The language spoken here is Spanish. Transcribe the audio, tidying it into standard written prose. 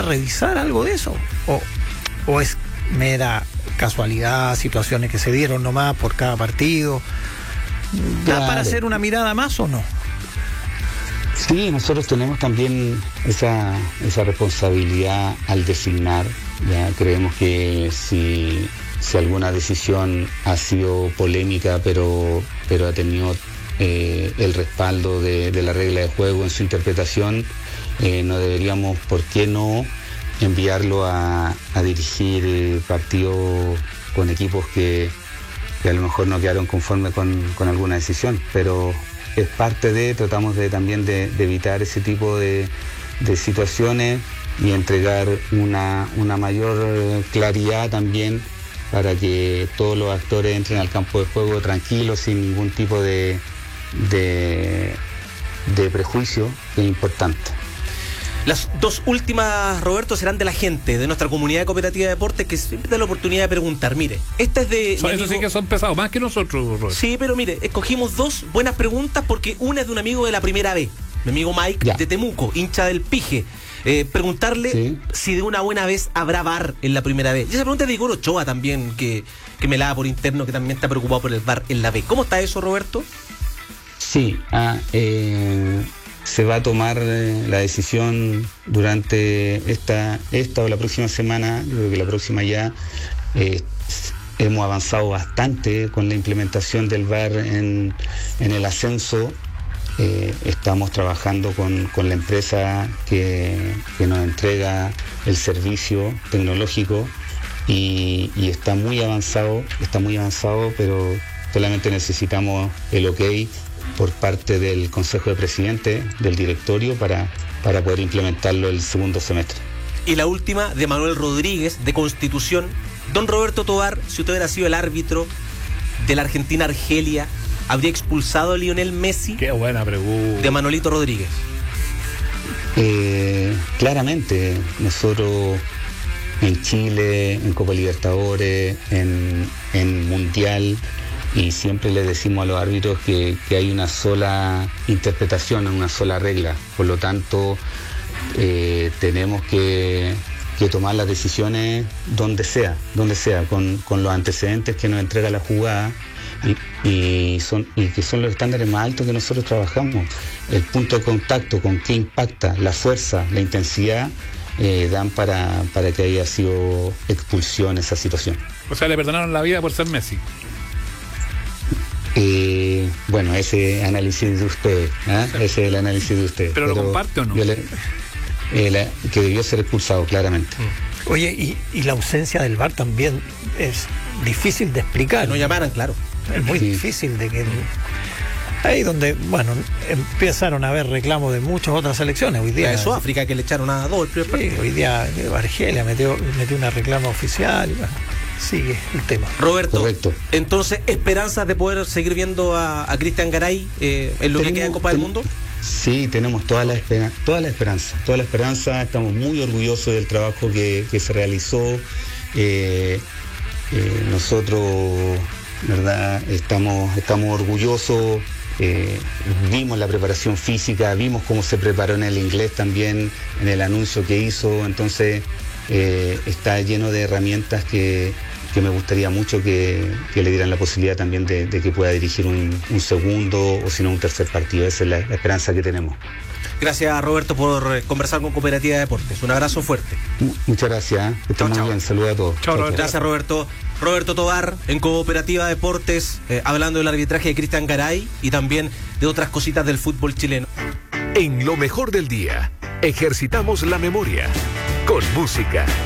revisar algo de eso? ¿O es mera casualidad, situaciones que se dieron nomás por cada partido? ¿Da para hacer una mirada más o no? Sí, nosotros tenemos también esa responsabilidad al designar. Ya creemos que si alguna decisión ha sido polémica, pero ha tenido el respaldo de la regla de juego en su interpretación, no deberíamos, ¿por qué no?, enviarlo a dirigir partidos con equipos que a lo mejor no quedaron conformes con alguna decisión, pero es parte tratamos también de evitar ese tipo de situaciones y entregar una mayor claridad también para que todos los actores entren al campo de juego tranquilos, sin ningún tipo de prejuicio, que es importante. Las dos últimas, Roberto, serán de la gente, de nuestra comunidad de Cooperativa de Deportes, que siempre da la oportunidad de preguntar. Mire, esta es de... Eso sí que son pesados, más que nosotros, Roberto. Sí, pero mire, escogimos dos buenas preguntas porque una es de un amigo de la primera vez, mi amigo Mike, de Temuco, hincha del Pige. Preguntarle si de una buena vez habrá VAR en la primera vez. Y esa pregunta es de Igor Ochoa también, que me la da por interno, que también está preocupado por el VAR en la B. ¿Cómo está eso, Roberto? Sí, se va a tomar la decisión durante esta o la próxima semana. Yo creo que la próxima ya. Hemos avanzado bastante con la implementación del VAR en el ascenso. Estamos trabajando con la empresa que nos entrega el servicio tecnológico y está muy avanzado, pero solamente necesitamos el ok por parte del Consejo de Presidentes, del directorio, para poder implementarlo el segundo semestre. Y la última, de Manuel Rodríguez, de Constitución. Don Roberto Tovar, si usted hubiera sido el árbitro de la Argentina-Argelia, ¿habría expulsado a Lionel Messi? Qué buena pregunta. De Manolito Rodríguez. Claramente, nosotros en Chile, en Copa Libertadores, en Mundial, y siempre le decimos a los árbitros que hay una sola interpretación, una sola regla. Por lo tanto, tenemos que tomar las decisiones donde sea, con los antecedentes que nos entrega la jugada y que son los estándares más altos que nosotros trabajamos. El punto de contacto, con qué impacta, la fuerza, la intensidad, dan para que haya sido expulsión esa situación. O sea, le perdonaron la vida por ser Messi. Bueno, ese análisis de usted, ese es el análisis de usted. ¿Pero lo comparte o no? Que debió ser expulsado, claramente. Oye, y la ausencia del VAR también es difícil de explicar. Que no llamaran, claro. Es muy difícil de que... Ahí donde, bueno, empezaron a haber reclamos de muchas otras selecciones. Hoy día... De Sudáfrica, que le echaron a dos el primer partido. Hoy día Argelia metió una reclama oficial. Sigue el tema. Roberto, correcto. Entonces, ¿esperanzas de poder seguir viendo a Cristian Garay en lo que queda en Copa del Mundo? Sí, tenemos toda la esperanza. Estamos muy orgullosos del trabajo que se realizó. Nosotros, ¿verdad?, estamos orgullosos. Vimos la preparación física, vimos cómo se preparó en el inglés también, en el anuncio que hizo. Entonces, está lleno de herramientas que me gustaría mucho que le dieran la posibilidad también de que pueda dirigir un segundo o si no un tercer partido. Esa es la esperanza que tenemos. Gracias, Roberto, por conversar con Cooperativa de Deportes. Un abrazo fuerte. Muchas gracias. Que estén muy bien. Saludos a todos. Chao. Gracias, Roberto. Roberto Tovar en Cooperativa de Deportes, hablando del arbitraje de Cristian Garay y también de otras cositas del fútbol chileno. En lo mejor del día, ejercitamos la memoria con música.